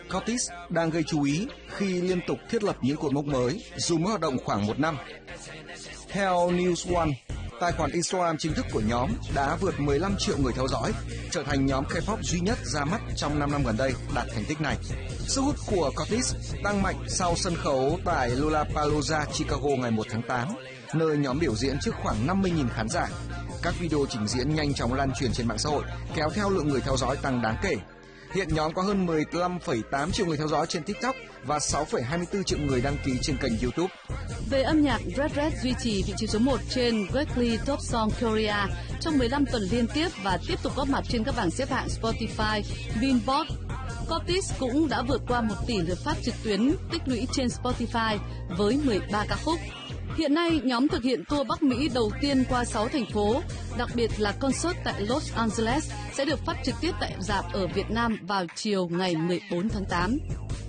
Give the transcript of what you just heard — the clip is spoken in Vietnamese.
Curtis đang gây chú ý khi liên tục thiết lập những cột mốc mới dù mới hoạt động khoảng 1 năm. Theo News One, tài khoản Instagram chính thức của nhóm đã vượt 15 triệu người theo dõi, trở thành nhóm K-pop duy nhất ra mắt trong 5 năm gần đây đạt thành tích này. Sức hút của Curtis tăng mạnh sau sân khấu tại Lollapalooza, Chicago ngày 1 tháng 8, nơi nhóm biểu diễn trước khoảng 50.000 khán giả. Các video trình diễn nhanh chóng lan truyền trên mạng xã hội, kéo theo lượng người theo dõi tăng đáng kể. Hiện nhóm có hơn 15,8 triệu người theo dõi trên TikTok và 6,24 triệu người đăng ký trên kênh YouTube. Về âm nhạc, Red Red duy trì vị trí số 1 trên Weekly Top Song Korea trong 15 tuần liên tiếp và tiếp tục góp mặt trên các bảng xếp hạng Spotify, Billboard. Curtis cũng đã vượt qua 1 tỷ lượt phát trực tuyến tích lũy trên Spotify với 13 ca khúc. Hiện nay, nhóm thực hiện tour Bắc Mỹ đầu tiên qua 6 thành phố, đặc biệt là concert tại Los Angeles sẽ được phát trực tiếp tại rạp ở Việt Nam vào chiều ngày 14 tháng 8.